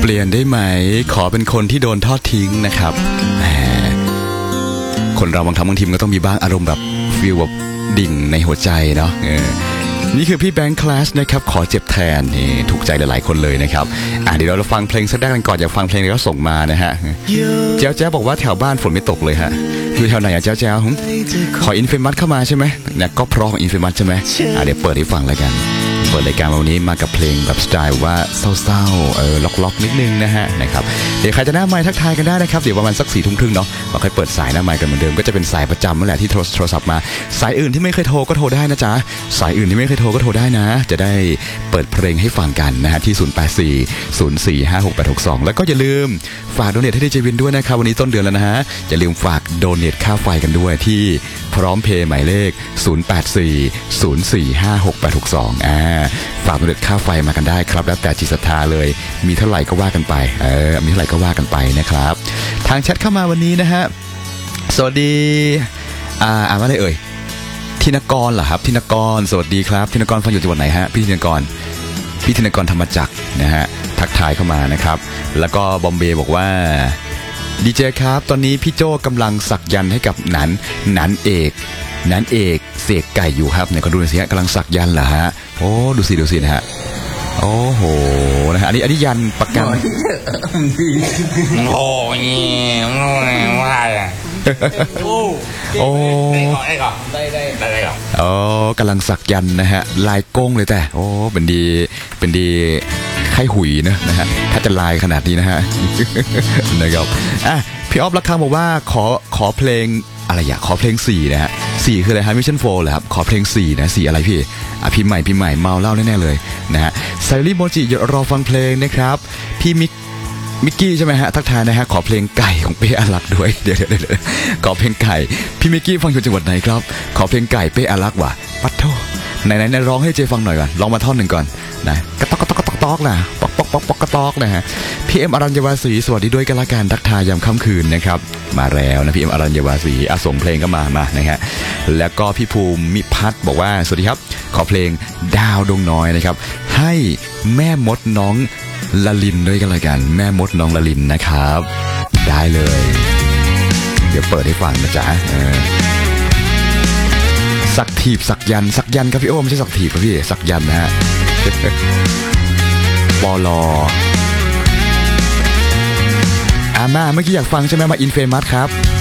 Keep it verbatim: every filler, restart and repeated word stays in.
ลี่ยนได้ไหมขอเป็นคนที่โดนทอดทิ้งนะครับแหมคนเราบางครั้งบางทีมันก็ต้องมีบ้างอารมณ์แบบฟีลแบบดิ่งในหัวใจเนาะนี่คือพี่แบงค์คลาสนะครับขอเจ็บแทนนี่ถูกใจหลายๆคนเลยนะครับอ่ะเดี๋ยวเราฟังเพลงสักแรกกันก่อนอยากฟังเพลงก็ส่งมานะฮะเจ้าแจ๊บบอกว่าแถวบ้านฝนไม่ตกเลยฮะอยู่แถวไหนอะเจ้าแจ๊บขออินฟิมัสเข้ามาใช่ไหมเนี่ยก็เพราะของอินฟิมัสใช่ไหมอ่ะเดี๋ยวเปิดให้ฟังแล้วกันเปิดรายการวันนี้มากับเพลงแบบสไตล์ว่าเศร้าๆเออล็อกๆนิดนึงนะฮะนะครับเดี๋ยวใครจะหน้าไมค์ทักทายกันได้นะครับเดี๋ยวประมาณสักสี่ทุ่มครึ่งเนาะเราค่อยเปิดสายหน้าไมค์กันเหมือนเดิมก็จะเป็นสายประจำนั่นแหละที่โทรศัพท์มาสายอื่นที่ไม่เคยโทรก็โทรได้นะจ๊ะสายอื่นที่ไม่เคยโทรก็โทรได้นะจะได้เปิดเพลงให้ฟังกันนะฮะที่ศูนย์ แปด สี่ ศูนย์ สี่ ห้า หก แปด หก สองแล้วก็อย่าลืมฝากโดเนทให้ดีเจวินด้วยนะครับวันนี้ต้นเดือนแล้วนะฮะอย่าลืมฝากโดเนทค่าไฟกันด้วยที่พร้อมเพย์หมายเลขศูนย์ แปด สี่ ศูนย์ สี่ ห้า หก แปด หก สองอ่าฝากโดเนทค่าไฟมากันได้ครับแล้วแต่จิตศรัทธาเลยมีเท่าไหร่ก็ว่ากันไปเออมีเท่าไหร่ก็ว่ากันไปนะครับทางแชทเข้ามาวันนี้นะฮะสวัสดีอ่าอ่านว่าอะไรเอ่ยธินกรเหรอครับธินกรสวัสดีครับธินกรฟังอยู่จังหวัดไหนฮะพี่ธินกรพี่ธินกรธรรมจักรนะฮะทักทายเข้ามานะครับแล้วก็บอมเบย์บอกว่าดีเจครับตอนนี้พี่โจกำลังสักยันให้กับหนันหนันเอกหนันเอกเสกไก่อยู่ครับเนี่ยก็ดูหน่อยสิฮะกำลังสักยันเหรอฮะโอ้ดูสิดูสินะฮะโอ้โหนะฮะอันนี้อันนี้ยันประกันโอ้ยว่าอะโอ้โอ้ได้ก่อนได้ได้ได้ได้ก่อนอ๋อกำลังสักยันนะฮะลายโก้งเลยแต่โอ้เป็นดีเป็นดีไข้หุยนะนะฮะถ้าจะลายขนาดนี้นะฮะนะครับอ่ะพี่ออฟรักคำบอกว่าขอขอเพลงอะไรอยากขอเพลงสี่นะฮะสี่คืออะไรฮะมิชชั่นโฟร์เหรอครับขอเพลงสี่นะสี่อะไรพี่อ่ะพี่ใหม่พี่ใหม่เมาเล่าแน่ๆเลยนะฮะไซริโมจิรอฟังเพลงนะครับพี่มิกมิกกี้ใช่ไหมฮะทักทายนะฮะขอเพลงไก่ของเป้อารักษ์ด้วยเดี๋ยวเดี๋ยวเดี๋ยวขอเพลงไก่พี่มิกกี้ฟังอยู่จังหวัดไหนครับขอเพลงไก่เป้อารักษ์ว่ะปัดโทไหนไหนร้องให้เจฟังหน่อยก่อนลองมาท่อนหนึ่งก่อนนะกระตอกกระตอกกระตอกตอกนะปอกปอกปอกปอกกระตอกนะฮะพี่เอ็มอรัญญวาสีสวัสดีด้วยกันละกันทักทายยามค่ำคืนนะครับมาแล้วนะพี่เอ็มอรัญญวาสีอ่ะส่งเพลงก็มามานะฮะแล้วก็พี่ภูมิมิพัฒน์บอกว่าสวัสดีครับขอเพลงดาวดวงน้อยนะครับให้แม่มดน้องละลินด้วยกันละกันแม่มดน้องละลินนะครับได้เลยเดี๋ยวเปิดให้ฟังนะจ๊ะสักถีบสักยันสักยันครับพี่โอ้ไม่ใช่สักถีบครับพี่สักยันนะฮะปลออามาเมื่อกี้อยากฟังใช่ไหมมาอินเฟมัสครับ